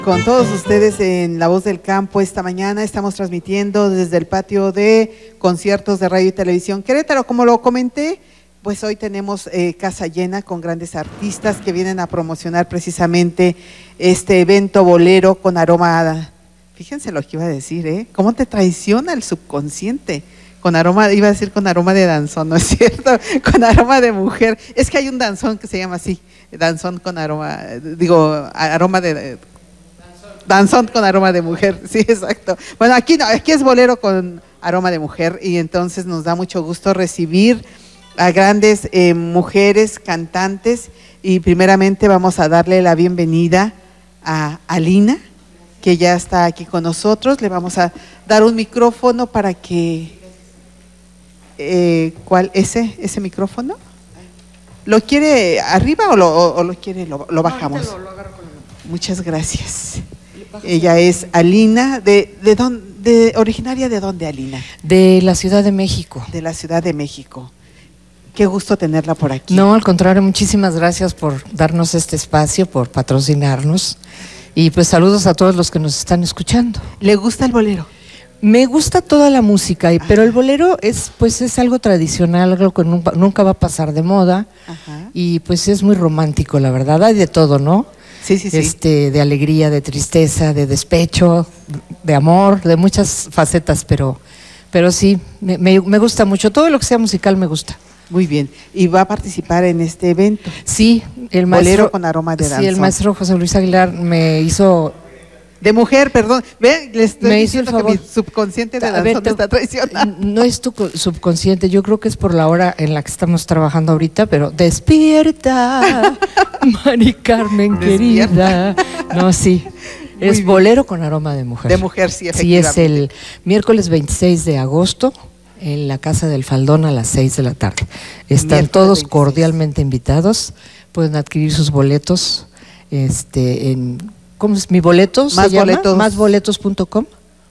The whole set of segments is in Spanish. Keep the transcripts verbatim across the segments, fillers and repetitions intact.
Con todos ustedes en La Voz del Campo esta mañana estamos transmitiendo desde el patio de conciertos de radio y televisión Querétaro. Como lo comenté, pues hoy tenemos eh, casa llena con grandes artistas que vienen a promocionar precisamente este evento bolero con aroma. Fíjense lo que iba a decir, ¿eh? ¿Cómo te traiciona el subconsciente? Con aroma, iba a decir con aroma de danzón, ¿no es cierto? Con aroma de mujer. Es que hay un danzón que se llama así, danzón con aroma, digo, aroma de... Danzón con aroma de mujer, sí, exacto. Bueno, aquí no, aquí es bolero con aroma de mujer y entonces nos da mucho gusto recibir a grandes eh, mujeres cantantes y primeramente vamos a darle la bienvenida a Alina, que ya está aquí con nosotros. Le vamos a dar un micrófono para que, eh, ¿cuál? ¿Ese, ese micrófono? ¿Lo quiere arriba o lo, o, o lo quiere, lo, lo bajamos? No, lo, lo agarro con la mano. Muchas gracias. Ella es Alina, de, de, don, de originaria de dónde, Alina? De la Ciudad de México. De la Ciudad de México. Qué gusto tenerla por aquí. No, al contrario, muchísimas gracias por darnos este espacio, por patrocinarnos y pues saludos a todos los que nos están escuchando. ¿Le gusta el bolero? Me gusta toda la música, pero el bolero es pues es algo tradicional, algo que nunca, nunca va a pasar de moda. Ajá. Y pues es muy romántico, la verdad, hay de todo, ¿no? Sí, sí, sí. Este, de alegría, de tristeza, de despecho, de amor, de muchas facetas, pero, pero sí, me, me, me gusta mucho. Todo lo que sea musical me gusta. Muy bien. ¿Y va a participar en este evento? Sí, el maestro. Bolero con aroma de danzón. Sí, el maestro José Luis Aguilar me hizo. De mujer, perdón. Ve, les estoy me hizo el favor. Que mi subconsciente de danzón está traicionando. No es tu subconsciente, yo creo que es por la hora en la que estamos trabajando ahorita, pero despierta, Mari Carmen querida. No, sí. Muy es bien. Bolero con aroma de mujer. De mujer, sí, efectivamente. Sí, es el miércoles veintiséis de agosto en la Casa del Faldón a las seis de la tarde. Están miércoles todos veintiséis. Cordialmente invitados. Pueden adquirir sus boletos este, en... ¿Cómo es? ¿Mi boletos? Más boletos. Más boletos punto com.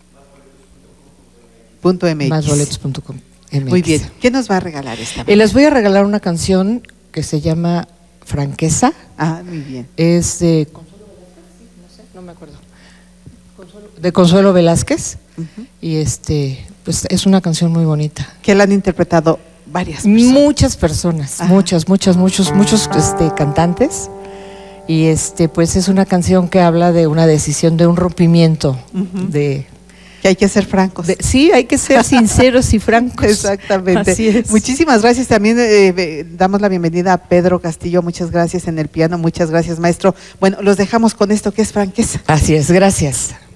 Punto M X. Más boletos punto com. Muy bien. ¿Qué nos va a regalar esta vez? Eh, les voy a regalar una canción que se llama Franqueza. Ah, muy bien. Es de Consuelo Velázquez, no sé, no me acuerdo. Consuelo, de Consuelo Velázquez. Uh-huh. Y este, pues es una canción muy bonita. Que la han interpretado varias personas. Muchas personas, Ajá. muchas, muchas, muchos, muchos este, cantantes. Y este, pues es una canción que habla de una decisión, de un rompimiento, uh-huh. de que hay que ser francos. De, sí, hay que ser sinceros y francos. Exactamente. Así es. Muchísimas gracias. También eh, damos la bienvenida a Pedro Castillo. Muchas gracias en el piano. Muchas gracias, maestro. Bueno, los dejamos con esto que es franqueza. Así es, gracias.